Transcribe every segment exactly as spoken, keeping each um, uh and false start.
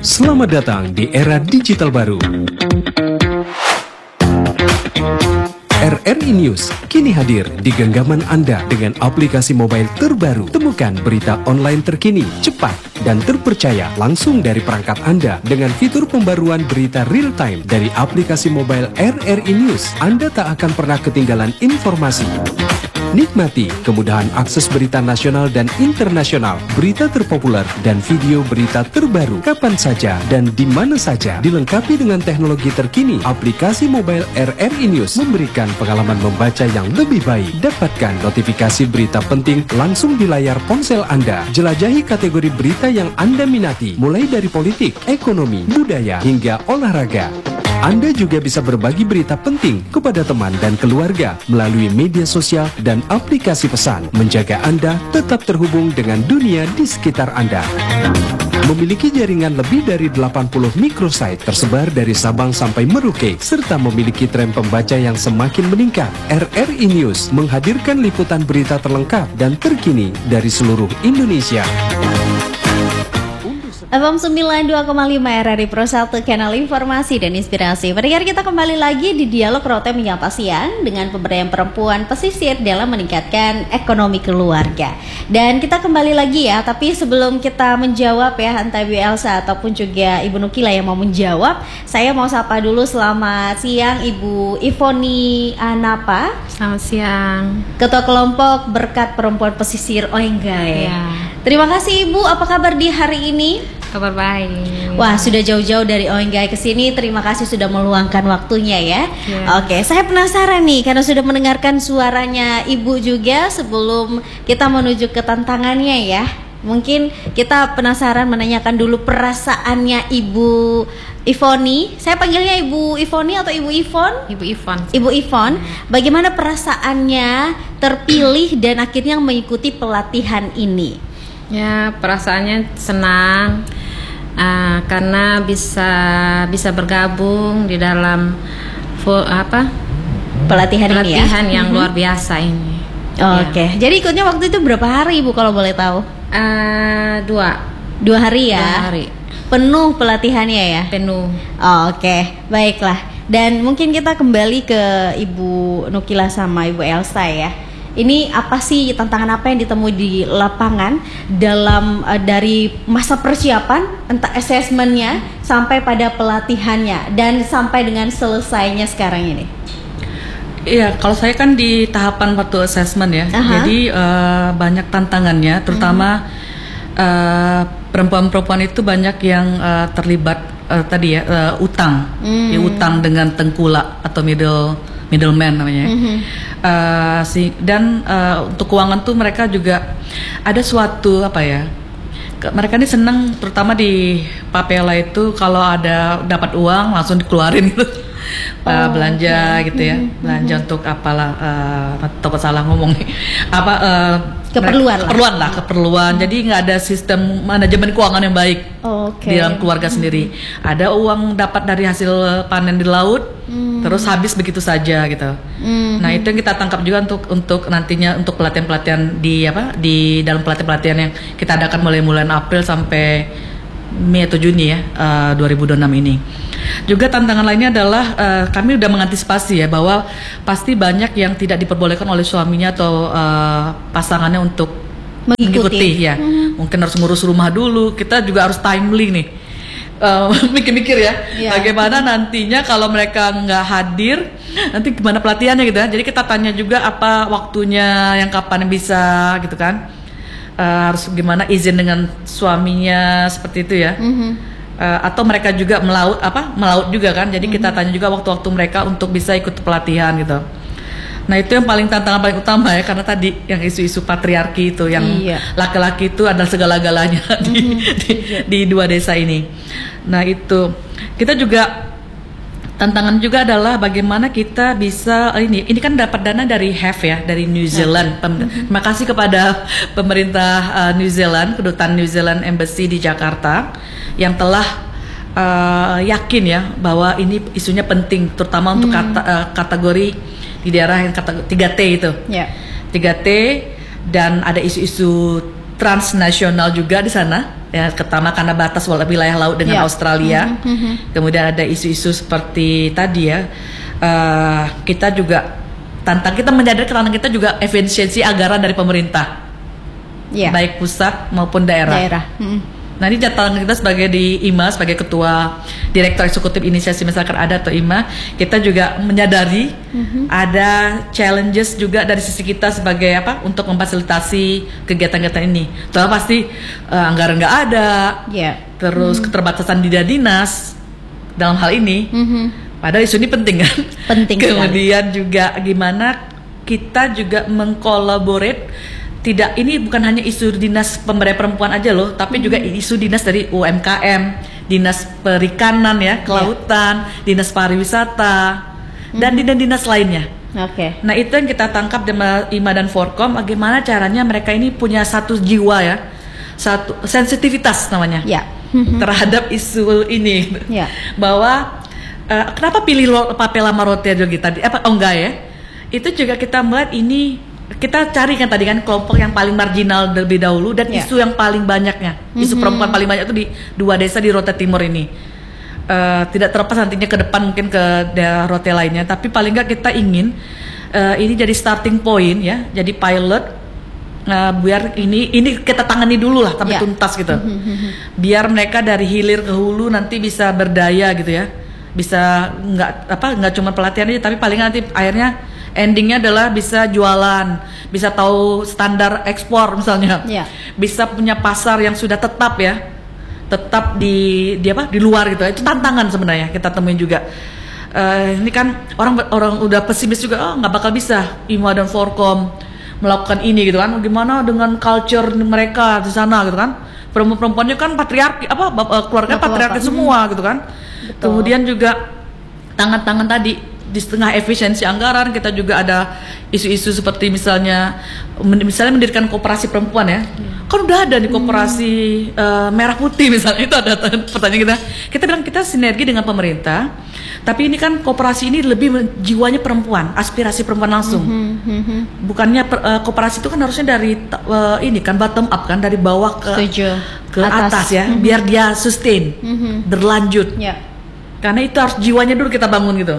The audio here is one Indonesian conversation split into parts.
Selamat datang di era digital baru. R R I News kini hadir di genggaman Anda dengan aplikasi mobile terbaru. Temukan berita online terkini, cepat, dan terpercaya langsung dari perangkat Anda dengan fitur pembaruan berita real time dari aplikasi mobile R R I News. Anda tak akan pernah ketinggalan informasi. Nikmati kemudahan akses berita nasional dan internasional, berita terpopuler, dan video berita terbaru kapan saja dan di mana saja. Dilengkapi dengan teknologi terkini, aplikasi mobile R R I News memberikan pengalaman membaca yang lebih baik. Dapatkan notifikasi berita penting langsung di layar ponsel Anda. Jelajahi kategori berita yang Anda minati, mulai dari politik, ekonomi, budaya, hingga olahraga. Anda juga bisa berbagi berita penting kepada teman dan keluarga melalui media sosial dan aplikasi pesan, menjaga Anda tetap terhubung dengan dunia di sekitar Anda. Memiliki jaringan lebih dari delapan puluh microsite tersebar dari Sabang sampai Merauke, serta memiliki tren pembaca yang semakin meningkat. R R I News menghadirkan liputan berita terlengkap dan terkini dari seluruh Indonesia. F M sembilan puluh dua koma lima R R I Pro satu, kanal informasi dan inspirasi. Pendengar, kita kembali lagi di Dialog Rote Menyapa Siang dengan pemberdayaan perempuan pesisir dalam meningkatkan ekonomi keluarga. Dan kita kembali lagi ya, tapi sebelum kita menjawab ya, entah Ibu Elsa ataupun juga Ibu Nukila yang mau menjawab, saya mau sapa dulu. Selamat siang Ibu Ivoni Anapa. Selamat siang. Ketua Kelompok Berkat Perempuan Pesisir Oenggay. Ya. Terima kasih Ibu, apa kabar di hari ini? Kabar baik. Wah, sudah jauh-jauh dari Oenggay ke sini. Terima kasih sudah meluangkan waktunya ya. Yeah. Oke, saya penasaran nih karena sudah mendengarkan suaranya Ibu juga sebelum kita menuju ke tantangannya ya. Mungkin kita penasaran menanyakan dulu perasaannya Ibu Ivoni. Saya panggilnya Ibu Ivoni atau Ibu Ivon? Ibu Ivon. Ibu Ivon, bagaimana perasaannya terpilih dan akhirnya mengikuti pelatihan ini? Ya, perasaannya senang uh, karena bisa bisa bergabung di dalam full, apa pelatihan, pelatihan ini ya? yang mm-hmm. luar biasa ini. Oh, Oke, okay. Ya. Jadi ikutnya waktu itu berapa hari Ibu kalau boleh tahu? Uh, dua. Dua hari ya? Dua hari. Penuh pelatihannya ya? Penuh. Oh, Oke, okay. Baiklah. Dan mungkin kita kembali ke Ibu Nukila sama Ibu Elsa ya. Ini apa sih, tantangan apa yang ditemui di lapangan dalam uh, dari masa persiapan, entah assessmentnya sampai pada pelatihannya dan sampai dengan selesainya sekarang ini? Iya, kalau saya kan di tahapan waktu assessment ya, Aha. jadi uh, banyak tantangannya, terutama uh, perempuan-perempuan itu banyak yang uh, terlibat uh, tadi ya uh, utang, mm. ya, utang dengan tengkulak atau middle middleman namanya. Mm-hmm. Uh, si, dan uh, untuk keuangan tuh mereka juga ada suatu apa ya? Ke, mereka ini senang, terutama di Papela itu kalau ada dapat uang langsung dikeluarin gitu. Uh, oh, belanja okay. gitu ya, mm-hmm. belanja untuk apalah, uh, atau salah ngomong nih, apa uh, keperluan lah, keperluan lah, keperluan. Jadi nggak ada sistem manajemen keuangan yang baik okay. di dalam keluarga mm-hmm. sendiri. Ada uang dapat dari hasil panen di laut, mm-hmm. terus habis begitu saja gitu. Mm-hmm. Nah itu yang kita tangkap juga untuk untuk nantinya untuk pelatihan-pelatihan di apa di dalam pelatihan-pelatihan yang kita adakan mulai bulan April sampai Mei atau Juni ya uh, dua ribu dua puluh enam ini. Juga tantangan lainnya adalah uh, kami udah mengantisipasi ya bahwa pasti banyak yang tidak diperbolehkan oleh suaminya atau uh, pasangannya untuk mengikuti, mengikuti ya. Hmm. Mungkin harus ngurus rumah dulu. Kita juga harus timely nih. Uh, mikir-mikir ya, yeah. bagaimana nantinya kalau mereka nggak hadir, nanti gimana pelatihannya gitu ya. Jadi kita tanya juga apa waktunya, yang kapan bisa gitu kan. Uh, harus gimana izin dengan suaminya seperti itu ya, mm-hmm. uh, atau mereka juga melaut apa melaut juga kan, jadi mm-hmm. kita tanya juga waktu-waktu mereka untuk bisa ikut pelatihan gitu. Nah itu yang paling tantangan paling utama ya, karena tadi yang isu-isu patriarki itu yang iya. laki-laki itu adalah segala-galanya di, mm-hmm. di, di dua desa ini. Nah itu kita juga tantangan juga adalah bagaimana kita bisa ini ini kan dapat dana dari H E F ya, dari New Zealand. Pem, terima kasih kepada pemerintah uh, New Zealand, kedutaan New Zealand Embassy di Jakarta yang telah uh, yakin ya bahwa ini isunya penting, terutama untuk kata, uh, kategori di daerah yang kata tiga T itu. Yeah. tiga T dan ada isu-isu transnasional juga di sana ya pertama karena batas wilayah laut dengan Yeah. Australia. Mhm. Kemudian ada isu-isu seperti tadi ya, uh, kita juga tantang kita menyadari karena kita juga efisiensi anggaran dari pemerintah, Ya. baik pusat maupun daerah. Daerah. Mhm. Nah ini catatan kita sebagai di I M A, sebagai Ketua Direktur Eksekutif Inisiasi Masyarakat Adat atau I M A, kita juga menyadari Mhm. ada challenges juga dari sisi kita sebagai apa untuk memfasilitasi kegiatan-kegiatan ini. Soalnya pasti uh, anggaran nggak ada, Ya. terus keterbatasan di dinas dalam hal ini. Mhm. Padahal isu ini penting kan. Penting sekali. Kemudian juga gimana kita juga mengkolaborate. Tidak, ini bukan hanya isu dinas pemberdayaan perempuan aja loh, tapi juga isu dinas dari U M K M, dinas perikanan ya, kelautan, dinas pariwisata, dan dinas-dinas lainnya. Oke. Nah itu yang kita tangkap dengan I M A dan Forkom, bagaimana caranya mereka ini punya satu jiwa ya, satu sensitivitas namanya Ya. terhadap isu ini, Ya. bahwa uh, kenapa pilih lo- Papela Marotea juga tadi, apa oh enggak ya? Itu juga kita melihat ini kita cari kan tadi kan kelompok yang paling marginal terlebih dahulu dan Ya. isu yang paling banyaknya, isu perempuan paling banyak itu di dua desa di Rote Timur ini. Uh, tidak terlepas nantinya ke depan mungkin ke daerah Rote lainnya, tapi paling nggak kita ingin uh, ini jadi starting point ya, jadi pilot. Nah, biar ini ini kita tangani dulu lah sampai Ya. tuntas gitu. Biar mereka dari hilir ke hulu nanti bisa berdaya gitu ya. Bisa nggak apa nggak cuma pelatihan aja, tapi paling nanti akhirnya endingnya adalah bisa jualan, bisa tahu standar ekspor misalnya, Ya. bisa punya pasar yang sudah tetap ya, tetap di di apa di luar gitu. Itu tantangan sebenarnya kita temuin juga. Eh, ini kan orang orang udah pesimis juga, oh nggak bakal bisa I M A dan Forkom melakukan ini gitu kan. Gimana dengan culture mereka di sana gitu kan? Perempuan-perempuannya kan patriarki apa bap- eh, keluarga Bapak-bapak. patriarki semua gitu kan. Betul. Kemudian juga tangan-tangan tadi di setengah efisiensi anggaran kita juga ada isu-isu seperti misalnya men- misalnya mendirikan koperasi perempuan ya. Kan udah ada di koperasi eh, merah putih misalnya, itu ada pertanyaan kita. Kita bilang kita sinergi dengan pemerintah. Tapi ini kan koperasi ini lebih men- jiwanya perempuan, aspirasi perempuan langsung. Mhm. Bukannya per- eh, koperasi itu kan harusnya dari ta- eh, ini kan bottom up kan, dari bawah ke Setuju. ke atas, Atas. ya, biar dia sustain, Mhm. berlanjut. Ya. Karena itu harus jiwanya dulu kita bangun gitu.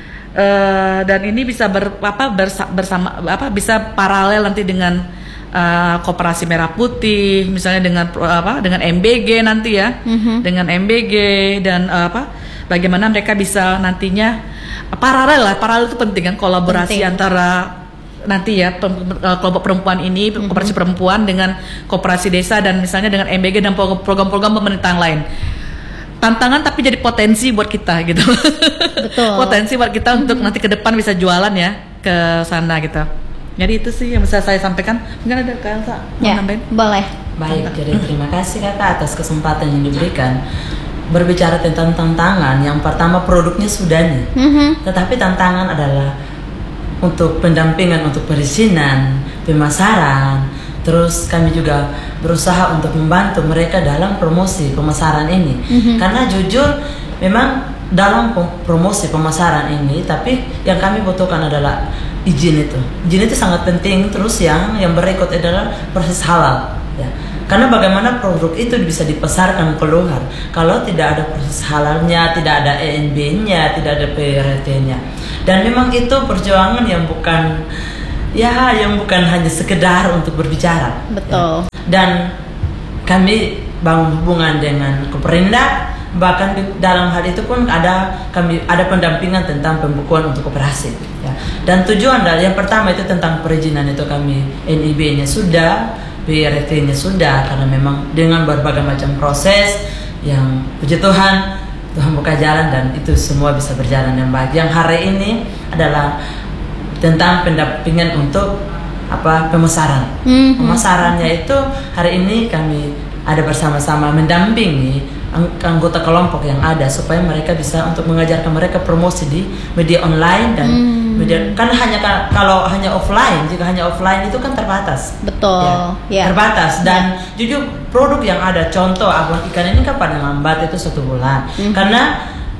Eh, dan ini bisa ber, apa bersa- bersama apa bisa paralel nanti dengan eh, koperasi merah putih, misalnya dengan pro- apa dengan M B G nanti ya, Mhm. dengan M B G dan eh, apa bagaimana mereka bisa nantinya paralel lah, paralel itu penting kan, kolaborasi Penting. antara nanti ya pem- eh, kelompok perempuan ini, koperasi perempuan dengan koperasi desa dan misalnya dengan M B G dan pro- program-program pemerintah yang lain. Tantangan tapi jadi potensi buat kita gitu. Betul. Potensi buat kita untuk nanti ke depan bisa jualan ya ke sana gitu. Jadi itu sih yang bisa saya sampaikan. Mungkin ada Kak Elsa mau Ya. nambahin? Boleh. Baik, jadi terima kasih kakak atas kesempatan yang diberikan. Berbicara tentang tantangan, yang pertama produknya sudah nih, Mhm. tetapi tantangan adalah untuk pendampingan untuk perizinan, pemasaran. Terus kami juga berusaha untuk membantu mereka dalam promosi pemasaran ini. Mhm. Karena jujur memang dalam pem- promosi pemasaran ini, tapi yang kami butuhkan adalah izin itu. Izin itu sangat penting. Terus yang yang berikut adalah proses halal. Ya. Karena bagaimana produk itu bisa dipasarkan keluar kalau tidak ada proses halalnya, tidak ada E N B-nya, tidak ada P R T-nya. Dan memang itu perjuangan yang bukan ya yang bukan hanya sekedar untuk berbicara. Betul. Ya. Dan kami bangun hubungan dengan Koperindak, bahkan di dalam hal itu pun ada kami ada pendampingan tentang pembukuan untuk koperasi. Ya. Dan tujuan adalah yang pertama itu tentang perizinan itu kami N I B-nya sudah, B R T-nya sudah, karena memang dengan berbagai macam proses yang puji Tuhan Tuhan buka jalan dan itu semua bisa berjalan yang baik. Yang hari ini adalah tentang pendampingan untuk apa pemasaran. Mhm. Pemasarannya itu hari ini kami ada bersama-sama mendampingi ang- anggota kelompok yang ada supaya mereka bisa untuk mengajarkan mereka promosi di media online dan Hmm. media kan hanya ka- kalau hanya offline, jika hanya offline itu kan terbatas. Betul. Ya. Terbatas dan jujur produk yang ada contoh abon ikan ini kan paling lambat itu satu bulan Mhm. karena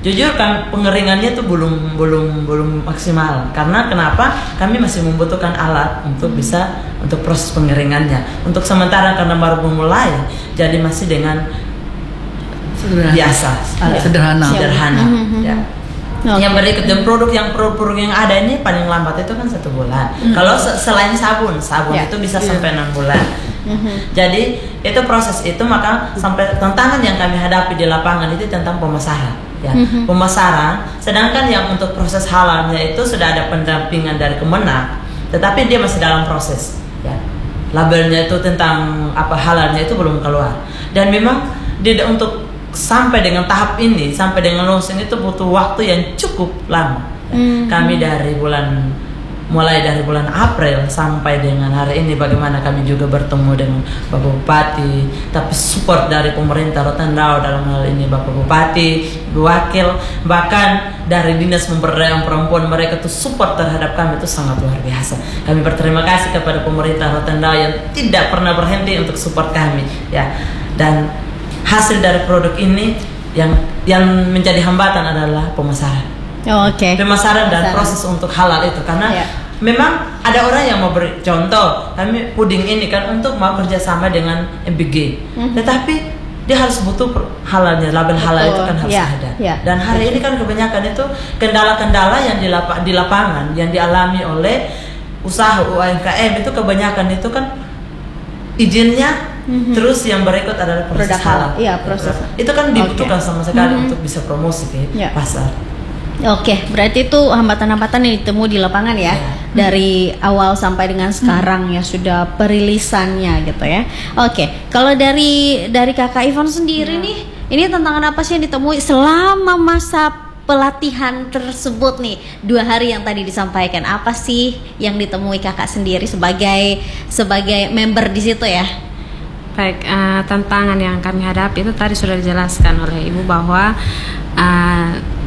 Jujur kan pengeringannya tuh belum belum belum maksimal. Karena kenapa? Kami masih membutuhkan alat untuk bisa untuk proses pengeringannya. Untuk sementara karena baru memulai, jadi masih dengan Sederhana. biasa, Ah, ya. sederhana. sederhana. Ya. Oke. Yang berikut dan produk yang produk yang ada ini paling lambat itu kan satu bulan. Kalau se- selain sabun, sabun Ya. itu bisa sampai enam bulan. Jadi itu proses itu maka sampai tantangan yang kami hadapi di lapangan itu tentang pemasaran. Ya, pemasaran. Sedangkan yang untuk proses halalnya itu sudah ada pendampingan dari Kemenag, tetapi dia masih dalam proses. Ya, labelnya itu tentang apa halalnya itu belum keluar. Dan memang tidak untuk sampai dengan tahap ini, sampai dengan launching itu butuh waktu yang cukup lama. Ya. Kami dari bulan mulai dari bulan April sampai dengan hari ini bagaimana kami juga bertemu dengan Bapak Bupati, tapi support dari pemerintah Rotendao dalam hal ini Bapak Bupati, Ibu Wakil, bahkan dari Dinas Pemberdayaan Perempuan mereka tuh support terhadap kami itu sangat luar biasa. Kami berterima kasih kepada pemerintah Rotendao yang tidak pernah berhenti untuk support kami, ya. Dan hasil dari produk ini yang yang menjadi hambatan adalah pemasaran. Oh, Oke. Pemasaran dan Pemasaran. proses untuk halal itu karena Ya. memang ada orang yang mau beri contoh kami puding ini kan untuk mau kerjasama dengan M B G, tetapi dia harus butuh per- halalnya, label halal Betul. itu kan harus Ya, ada. ya. Dan hari ini kan kebanyakan itu kendala-kendala yang di, lapa- di lapangan yang dialami oleh usaha U M K M itu kebanyakan itu kan izinnya. Terus yang berikut adalah proses Produk halal. halal. Iya, proses. Itu kan dibutuhkan Oke. sama sekali untuk bisa promosi ke Ya. pasar. Oke, berarti itu hambatan-hambatan yang ditemu di lapangan ya, dari awal sampai dengan sekarang ya sudah perilisannya gitu ya. Oke, kalau dari dari Kakak Ivan sendiri nih, ini tantangan apa sih yang ditemui selama masa pelatihan tersebut nih, dua hari yang tadi disampaikan, apa sih yang ditemui Kakak sendiri sebagai sebagai member di situ ya? Baik, eh, tantangan yang kami hadapi itu tadi sudah dijelaskan oleh Ibu bahwa eh,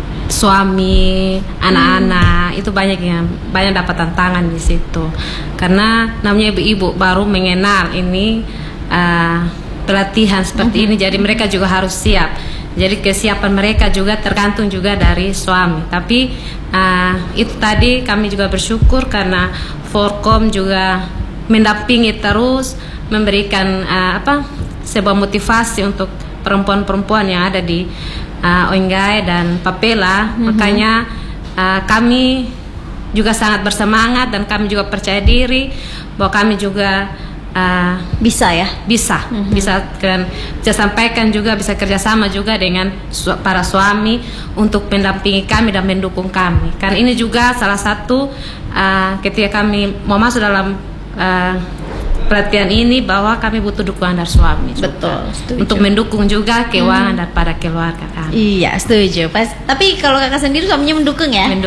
suami, anak-anak itu banyak yang banyak dapat tantangan di situ. Karena namanya ibu-ibu baru mengenal ini eh, pelatihan seperti ini, jadi mereka juga harus siap. Jadi kesiapan mereka juga tergantung juga dari suami. Tapi eh, itu tadi kami juga bersyukur karena Forkom juga mendampingi terus, memberikan uh, apa sebuah motivasi untuk perempuan-perempuan yang ada di uh, Oinggai dan Papela. Mm-hmm. Makanya uh, kami juga sangat bersemangat dan kami juga percaya diri bahwa kami juga uh, Bisa ya? bisa mm-hmm. bisa kan bisa sampaikan juga, bisa kerjasama juga dengan su- para suami untuk mendampingi kami dan mendukung kami. Karena ini juga salah satu uh, ketika kami mau masuk dalam uh, pelatihan ini bahwa kami butuh dukungan dari suami juga. Betul, setuju. Untuk mendukung juga keuangan daripada keluarga kami. Iya, setuju. Pas, tapi kalau Kakak sendiri suaminya mendukung ya? Mendukung.